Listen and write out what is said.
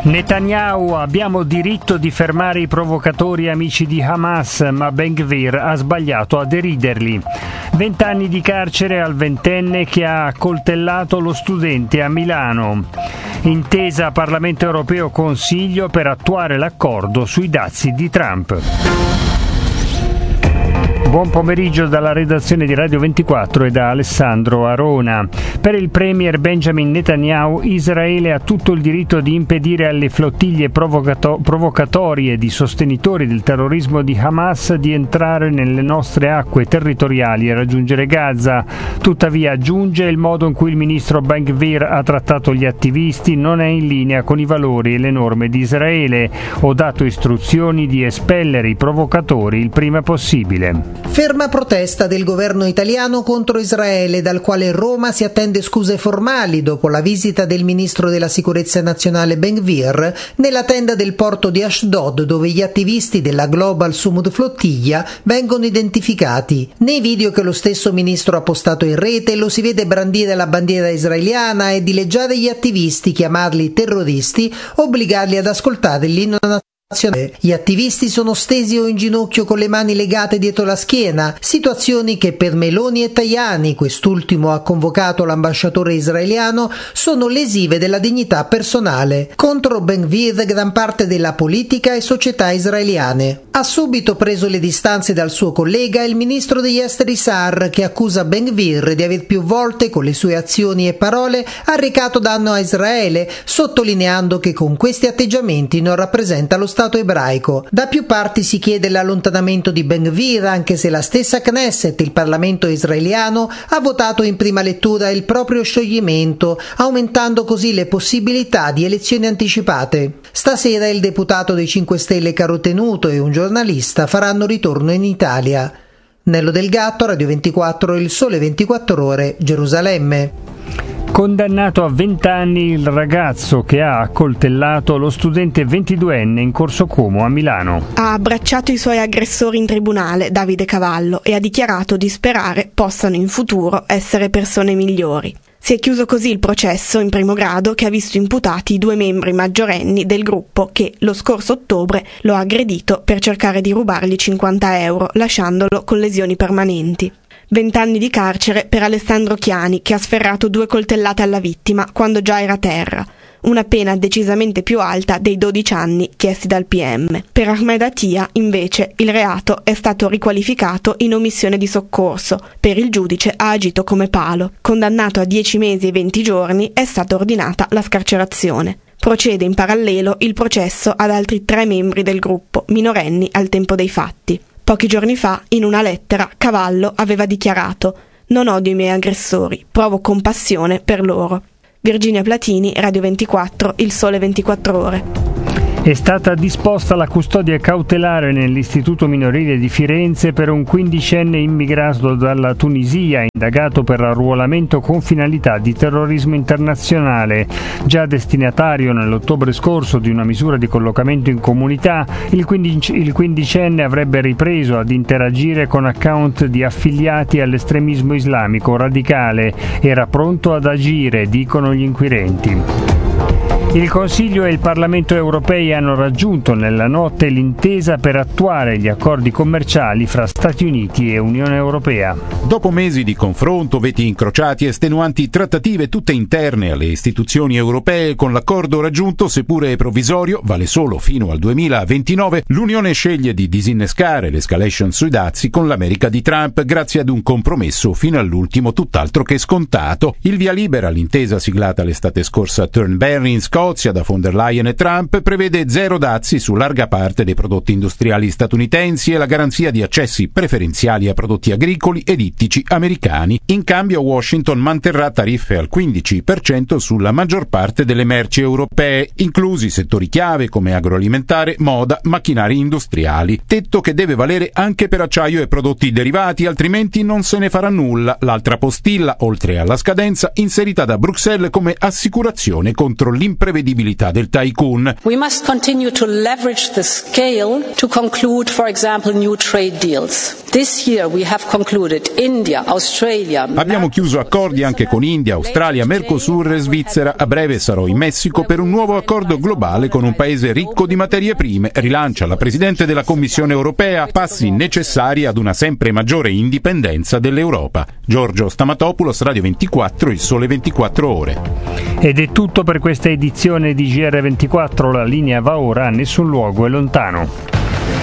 Netanyahu: abbiamo diritto di fermare i provocatori amici di Hamas, ma Ben Gvir ha sbagliato a deriderli. 20 anni di carcere al ventenne che ha accoltellato lo studente a Milano. Intesa Parlamento Europeo Consiglio per attuare l'accordo sui dazi di Trump. Buon pomeriggio dalla redazione di Radio 24 e da Alessandro Arona. Per il premier Benjamin Netanyahu, Israele ha tutto il diritto di impedire alle flottiglie provocatorie di sostenitori del terrorismo di Hamas di entrare nelle nostre acque territoriali e raggiungere Gaza. Tuttavia, aggiunge, il modo in cui il ministro Ben Gvir ha trattato gli attivisti non è in linea con i valori e le norme di Israele. Ho dato istruzioni di espellere i provocatori il prima possibile. Ferma protesta del governo italiano contro Israele, dal quale Roma si attende scuse formali dopo la visita del ministro della sicurezza nazionale Ben Gvir nella tenda del porto di Ashdod, dove gli attivisti della Global Sumud Flottiglia vengono identificati. Nei video che lo stesso ministro ha postato in rete lo si vede brandire la bandiera israeliana e dileggiare gli attivisti, chiamarli terroristi, obbligarli ad ascoltare l'inno nazionale. Gli attivisti sono stesi o in ginocchio con le mani legate dietro la schiena, situazioni che per Meloni e Tajani, quest'ultimo ha convocato l'ambasciatore israeliano, sono lesive della dignità personale. Contro Ben Gvir gran parte della politica e società israeliane. Ha subito preso le distanze dal suo collega il ministro degli esteri Saar, che accusa Ben Gvir di aver più volte con le sue azioni e parole arrecato danno a Israele, sottolineando che con questi atteggiamenti non rappresenta lo Stato ebraico. Da più parti si chiede l'allontanamento di Ben Gvir, anche se la stessa Knesset, il Parlamento israeliano, ha votato in prima lettura il proprio scioglimento, aumentando così le possibilità di elezioni anticipate. Stasera il deputato dei 5 Stelle Carotenuto e un giornalista faranno ritorno in Italia. Nello Del Gatto, Radio 24, Il Sole 24 Ore, Gerusalemme. Condannato a 20 anni il ragazzo che ha accoltellato lo studente 22enne in Corso Como a Milano. Ha abbracciato i suoi aggressori in tribunale, Davide Cavallo, e ha dichiarato di sperare possano in futuro essere persone migliori. Si è chiuso così il processo in primo grado che ha visto imputati i 2 membri maggiorenni del gruppo che lo scorso ottobre lo ha aggredito per cercare di rubargli 50 euro, lasciandolo con lesioni permanenti. 20 anni di carcere per Alessandro Chiani, che ha sferrato 2 coltellate alla vittima quando già era a terra. Una pena decisamente più alta dei 12 anni chiesti dal PM. Per Ahmed Attia, invece, il reato è stato riqualificato in omissione di soccorso. Per il giudice ha agito come palo. Condannato a 10 mesi e 20 giorni, è stata ordinata la scarcerazione. Procede in parallelo il processo ad altri 3 membri del gruppo, minorenni al tempo dei fatti. Pochi giorni fa, in una lettera, Cavallo aveva dichiarato: «Non odio i miei aggressori, provo compassione per loro». Virginia Platini, Radio 24, Il Sole 24 Ore. È stata disposta la custodia cautelare nell'istituto minorile di Firenze per un 15enne immigrato dalla Tunisia, indagato per arruolamento con finalità di terrorismo internazionale. Già destinatario nell'ottobre scorso di una misura di collocamento in comunità, il 15enne avrebbe ripreso ad interagire con account di affiliati all'estremismo islamico radicale. Era pronto ad agire, dicono gli inquirenti. Il Consiglio e il Parlamento europei hanno raggiunto nella notte l'intesa per attuare gli accordi commerciali fra Stati Uniti e Unione Europea. Dopo mesi di confronto, veti incrociati e estenuanti trattative tutte interne alle istituzioni europee, con l'accordo raggiunto, seppure provvisorio, vale solo fino al 2029, l'Unione sceglie di disinnescare l'escalation sui dazi con l'America di Trump grazie ad un compromesso fino all'ultimo tutt'altro che scontato. Il via libera all'intesa siglata l'estate scorsa a Turnberry in Scozia da von der Leyen e Trump prevede 0 dazi su larga parte dei prodotti industriali statunitensi e la garanzia di accessi preferenziali a prodotti agricoli ed ittici americani. In cambio Washington manterrà tariffe al 15% sulla maggior parte delle merci europee, inclusi settori chiave come agroalimentare, moda, macchinari industriali. Tetto che deve valere anche per acciaio e prodotti derivati, altrimenti non se ne farà nulla. L'altra postilla, oltre alla scadenza, inserita da Bruxelles come assicurazione contro l'imprevedibilità l'imprevedibilità del tycoon. We must continue to leverage the scale to conclude, for example, new trade deals. This year we have concluded India, Australia. Abbiamo chiuso accordi anche con India, Australia, Mercosur e Svizzera. A breve sarò in Messico per un nuovo accordo globale con un paese ricco di materie prime. Rilancia la Presidente della Commissione europea, passi necessari ad una sempre maggiore indipendenza dell'Europa. Giorgio Stamatopoulos, Radio 24, Il Sole 24 Ore. Ed è tutto per questa edizione di GR24. La linea va ora, a nessun luogo è lontano.